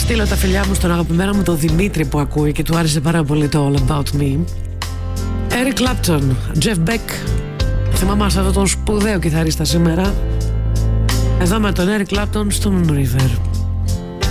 στείλω τα φιλιά μου στον αγαπημένο μου τον Δημήτρη που ακούει και του άρεσε πάρα πολύ το All About Me. Eric Clapton, Jeff Beck. Θυμάμαστε αυτόν τον σπουδαίο κιθαρίστα σήμερα. Εδώ με τον Eric Clapton στο Moon River.